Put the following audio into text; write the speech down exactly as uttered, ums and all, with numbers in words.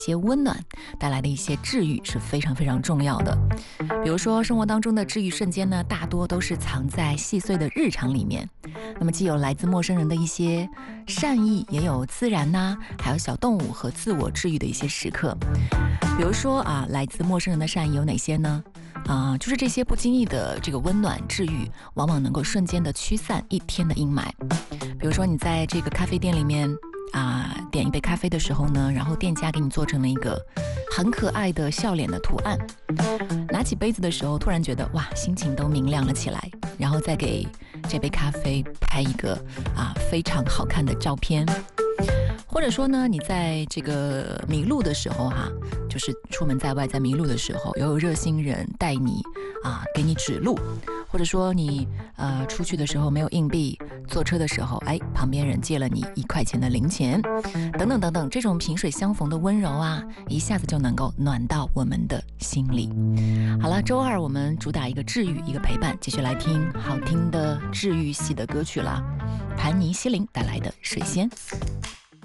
些温暖带来的一些治愈是非常非常重要的。比如说生活当中的治愈瞬间呢，大多都是藏在细碎的日常里面。那么既有来自陌生人的一些善意，也有自然呐、啊，还有小动物和自我治愈的一些时刻。比如说啊，来自陌生人的善意有哪些呢？啊，就是这些不经意的这个温暖治愈，往往能够瞬间的驱散一天的阴霾。比如说你在这个咖啡店里面啊，点一杯咖啡的时候呢，然后店家给你做成了一个很可爱的笑脸的图案，拿起杯子的时候突然觉得哇，心情都明亮了起来，然后再给这杯咖啡拍一个啊非常好看的照片。或者说呢，你在这个迷路的时候哈、啊，就是出门在外在迷路的时候，有热心人带你啊，给你指路。或者说你呃出去的时候没有硬币，坐车的时候，哎，旁边人借了你一块钱的零钱，等等等等，这种萍水相逢的温柔啊，一下子就能够暖到我们的心里。好了，周二我们主打一个治愈，一个陪伴，继续来听好听的治愈系的歌曲啦。盘尼西林带来的《水仙》。